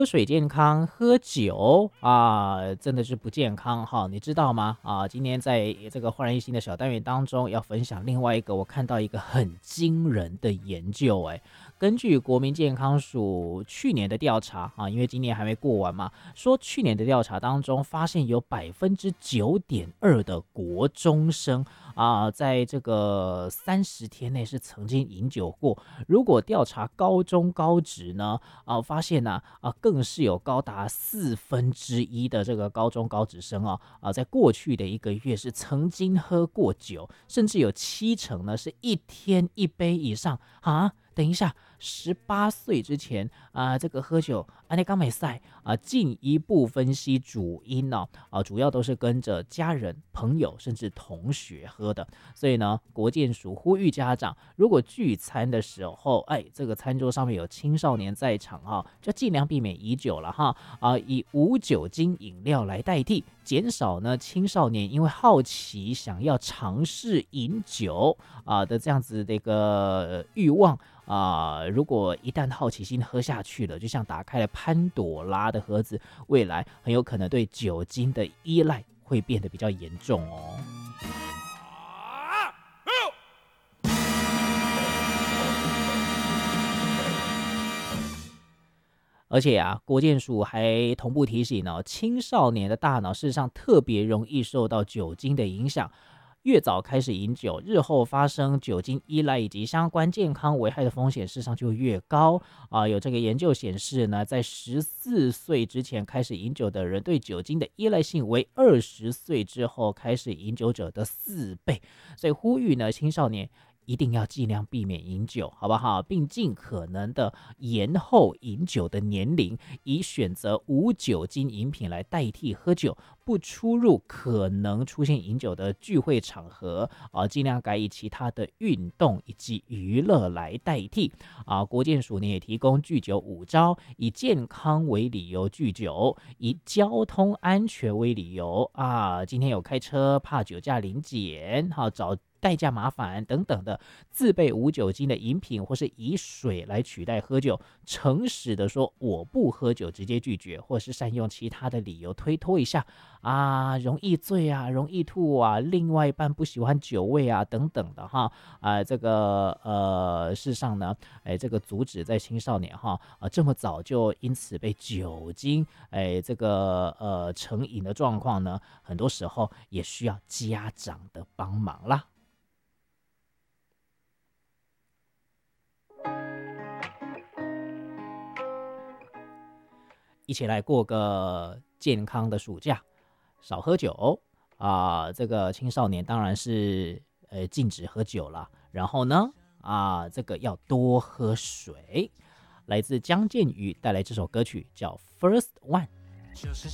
喝水健康，喝酒啊，真的是不健康哈，你知道吗？啊，今天在这个焕然一新的小单元当中，要分享另外一个我看到一个很惊人的研究，根据国民健康署去年的调查啊，因为今年还没过完嘛，说去年的调查当中发现有9.2%的国中生啊，在这个30天内是曾经饮酒过。如果调查高中高职呢，发现呢更是有高达1/4的这个高中高职生在过去的一个月是曾经喝过酒，甚至有70%呢是一天一杯以上啊。等一下，18岁之前这个喝酒那刚没赛进一步分析主因主要都是跟着家人、朋友甚至同学喝的。所以呢，国健署呼吁家长，如果聚餐的时候，这个餐桌上面有青少年在场就尽量避免以酒了以无酒精饮料来代替，减少呢青少年因为好奇想要尝试饮酒的这样子的一个欲望。如果一旦好奇心喝下去了，就像打开了潘朵拉的盒子，未来很有可能对酒精的依赖会变得比较严重哦。而且国健署还同步提醒青少年的大脑事实上特别容易受到酒精的影响。越早开始饮酒，日后发生酒精依赖以及相关健康危害的风险事实上就越高有这个研究显示呢，在14岁之前开始饮酒的人，对酒精的依赖性为20岁之后开始饮酒者的4倍。所以呼吁呢，青少年一定要尽量避免饮酒，好不好？并尽可能的延后饮酒的年龄，以选择无酒精饮品来代替喝酒，不出入可能出现饮酒的聚会场合尽量改以其他的运动以及娱乐来代替国健署呢也提供拒酒5招，以健康为理由拒酒，以交通安全为理由今天有开车怕酒驾临检找代驾麻烦等等的，自备无酒精的饮品，或是以水来取代喝酒，诚实的说我不喝酒，直接拒绝，或是善用其他的理由推脱一下容易醉容易吐另外一半不喜欢酒味等等的这个事实上呢这个阻止在青少年这么早就因此被酒精这个成瘾的状况呢，很多时候也需要家长的帮忙啦。一起来过个健康的暑假，少喝酒这个青少年当然是禁止喝酒了，然后呢这个要多喝水。来自江建宇带来这首歌曲叫《First One》。